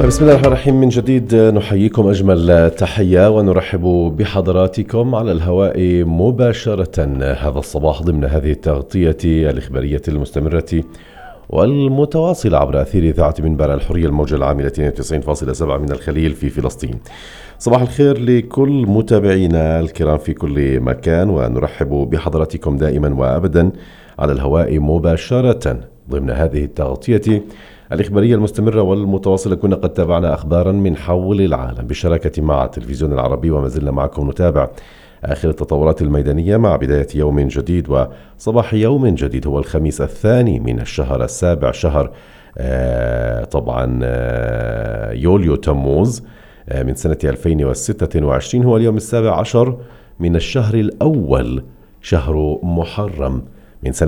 بسم الله الرحمن الرحيم. من جديد نحييكم أجمل تحية ونرحب بحضراتكم على الهواء مباشرة هذا الصباح ضمن هذه التغطية الإخبارية المستمرة والمتواصلة عبر أثير إذاعة منبر الحرية الموجة العاملة 92.7 من الخليل في فلسطين. صباح الخير لكل متابعينا الكرام في كل مكان، ونرحب بحضراتكم دائما وأبدا على الهواء مباشرة ضمن هذه التغطية الإخبارية المستمرة والمتواصلة. كنا قد تابعنا أخبارا من حول العالم بالشراكة مع التلفزيون العربي، وما زلنا معكم نتابع آخر التطورات الميدانية مع بداية يوم جديد وصباح يوم جديد. هو الخميس الثاني من الشهر السابع، شهر يوليو تموز من سنة 2026. هو اليوم 17 من الشهر الأول، شهر محرم من سنة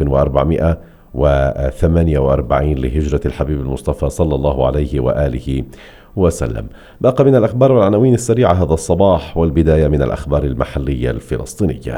1448 لهجرة الحبيب المصطفى صلى الله عليه وآله وسلم. باقي من الأخبار والعناوين السريعة هذا الصباح، والبداية من الأخبار المحلية الفلسطينية.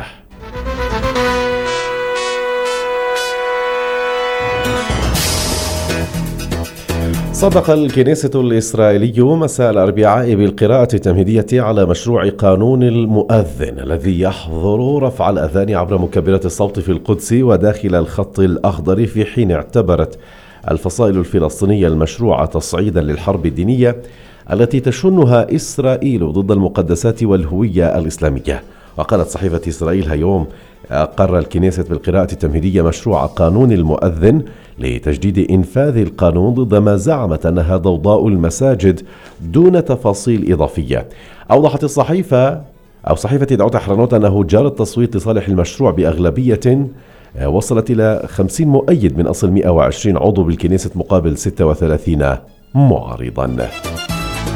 صدق الكنيسة الإسرائيلي مساء الأربعاء بالقراءة التمهيدية على مشروع قانون المؤذن الذي يحظر رفع الأذان عبر مكبرات الصوت في القدس وداخل الخط الأخضر، في حين اعتبرت الفصائل الفلسطينية المشروع تصعيدا للحرب الدينية التي تشنها إسرائيل ضد المقدسات والهوية الإسلامية. وقالت صحيفة إسرائيل هيوم: أقر الكنيسة بالقراءة التمهيدية مشروع قانون المؤذن لتجديد إنفاذ القانون ضد ما زعمت أنها ضوضاء المساجد دون تفاصيل إضافية. أوضحت صحيفة دعوة حرنوت أنه جرى التصويت لصالح المشروع بأغلبية وصلت إلى 50 مؤيد من أصل 120 عضو بالكنيسة مقابل 36 معارضا.